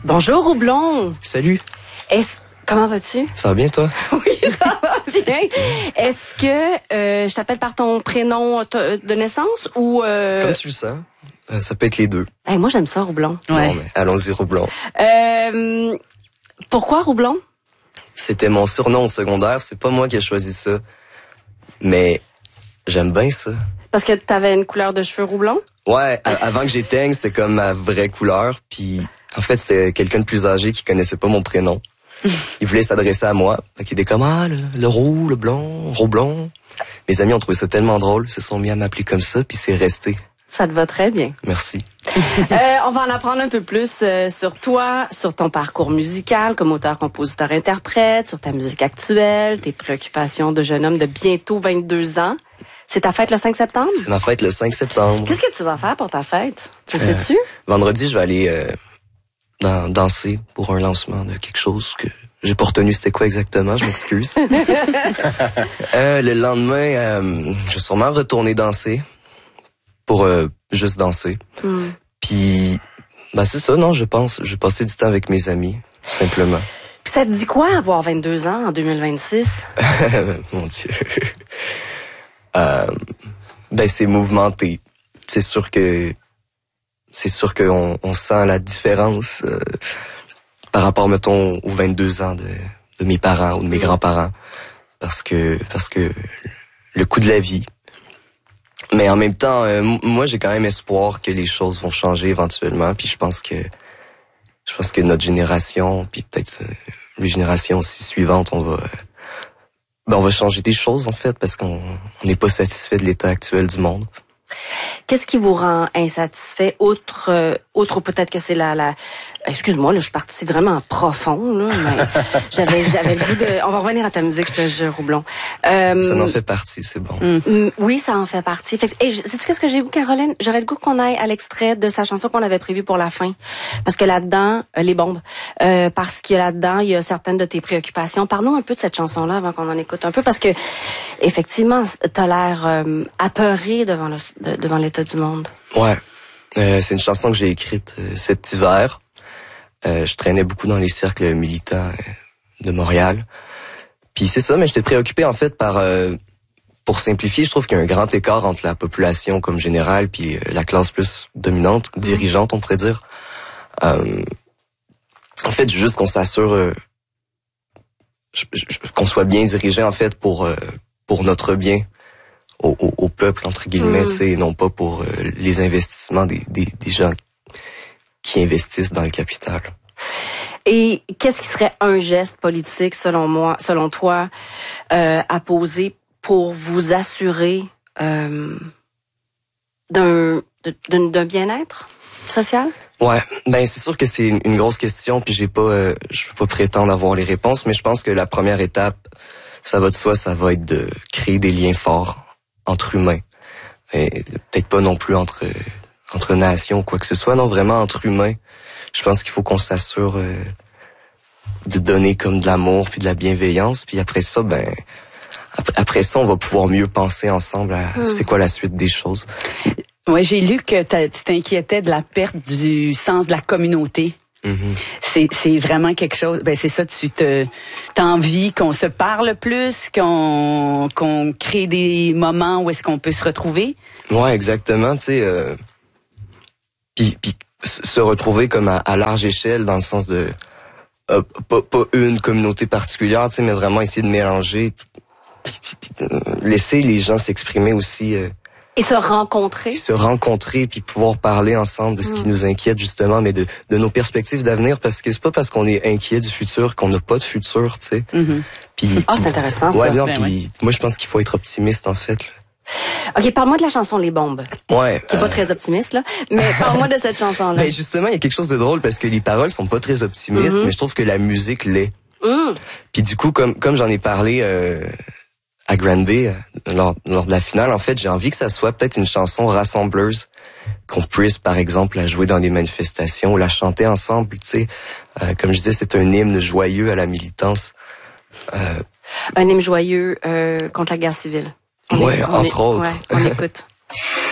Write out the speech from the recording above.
Bonjour Roublon. Salut. Comment vas-tu? Ça va bien, toi? Oui, ça va bien. Est-ce que je t'appelle par ton prénom de naissance ou... Comme tu le sens. Ça peut être les deux. Hey, moi, j'aime ça, Roublon. Ouais. Bon, mais allons-y, Roublon. Pourquoi Roublon? C'était mon surnom au secondaire. C'est pas moi qui ai choisi ça. Mais j'aime bien ça. Parce que t'avais une couleur de cheveux Roublon? Ouais, avant que j'éteigne, c'était comme ma vraie couleur. Puis, en fait, c'était quelqu'un de plus âgé qui connaissait pas mon prénom. Il voulait s'adresser à moi. Donc, il était comme, le roux, le blond, Roublon. Mes amis ont trouvé ça tellement drôle. Ils se sont mis à m'appeler comme ça, puis c'est resté. Ça te va très bien. Merci. On va en apprendre un peu plus sur toi, sur ton parcours musical comme auteur, compositeur, interprète, sur ta musique actuelle, tes préoccupations de jeune homme de bientôt 22 ans. C'est ta fête le 5 septembre? C'est ma fête le 5 septembre. Qu'est-ce que tu vas faire pour ta fête? Tu le sais-tu? Vendredi, je vais aller danser pour un lancement de quelque chose que j'ai pas retenu c'était quoi exactement, je m'excuse. Le lendemain, je vais sûrement retourner danser pour juste danser. Puis, c'est ça, non, je pense. Je vais passer du temps avec mes amis, simplement. Puis ça te dit quoi avoir 22 ans en 2026? Mon Dieu. C'est mouvementé. C'est sûr qu'on sent la différence par rapport, mettons, aux 22 ans de mes parents ou de mes grands-parents. Parce que le coût de la vie. Mais en même temps, moi, j'ai quand même espoir que les choses vont changer éventuellement. Puis je pense que notre génération, puis peut-être les générations aussi suivantes, on va changer des choses, en fait, parce qu'on n'est pas satisfait de l'état actuel du monde. Qu'est-ce qui vous rend insatisfait, autre peut-être que c'est excuse-moi, là, je suis partie vraiment profond, là, mais j'avais le goût de... On va revenir à ta musique, je te jure, Roublon. Ça en fait partie, c'est bon. Oui, ça en fait partie. Sais-tu qu'est-ce que j'ai goût, Caroline? J'aurais le goût qu'on aille à l'extrait de sa chanson qu'on avait prévue pour la fin. Parce que là-dedans, les bombes, parce que là-dedans, il y a certaines de tes préoccupations. Parlons un peu de cette chanson-là avant qu'on en écoute un peu, parce que, effectivement, t'as l'air apeuré devant l'état du monde. Ouais. C'est une chanson que j'ai écrite cet hiver. Je traînais beaucoup dans les cercles militants de Montréal. Puis c'est ça, mais j'étais préoccupé en fait pour simplifier, je trouve qu'il y a un grand écart entre la population comme générale puis la classe plus dominante, dirigeante on pourrait dire. En fait, juste qu'on s'assure qu'on soit bien dirigé en fait pour notre bien au peuple entre guillemets, tu sais, et non pas pour les investissements des gens qui investissent dans le capital. Et qu'est-ce qui serait un geste politique, selon toi, à poser pour vous assurer d'un bien-être social? Ouais, c'est sûr que c'est une grosse question, puis je veux pas prétendre avoir les réponses, mais je pense que la première étape, ça va de soi, ça va être de créer des liens forts entre humains. Et peut-être pas non plus entre nations ou quoi que ce soit, non, vraiment entre humains. Je pense qu'il faut qu'on s'assure de donner comme de l'amour puis de la bienveillance, puis après ça, après ça, on va pouvoir mieux penser ensemble à c'est quoi la suite des choses. Ouais, j'ai lu que tu t'inquiétais de la perte du sens de la communauté. C'est vraiment quelque chose. C'est ça, t'as envie qu'on se parle plus, qu'on crée des moments où est-ce qu'on peut se retrouver. Ouais, exactement. Tu sais, puis se retrouver comme à large échelle dans le sens de pas une communauté particulière, tu sais, mais vraiment essayer de mélanger, puis laisser les gens s'exprimer aussi. Et se rencontrer. Puis pouvoir parler ensemble de ce qui nous inquiète justement, mais de nos perspectives d'avenir, parce que c'est pas parce qu'on est inquiet du futur qu'on n'a pas de futur, tu sais. C'est intéressant ça. Ouais, non, puis moi je pense qu'il faut être optimiste en fait. Là. OK, parle-moi de la chanson Les Bombes. Ouais. Qui est pas très optimiste, là. Mais parle-moi de cette chanson-là. Justement, il y a quelque chose de drôle parce que les paroles sont pas très optimistes, mais je trouve que la musique l'est. Puis du coup, comme j'en ai parlé à Granby lors de la finale, en fait, j'ai envie que ça soit peut-être une chanson rassembleuse, qu'on puisse, par exemple, la jouer dans des manifestations ou la chanter ensemble, tu sais. Comme je disais, c'est un hymne joyeux à la militance. Un hymne joyeux contre la guerre civile. Entre autres. Ouais, on écoute.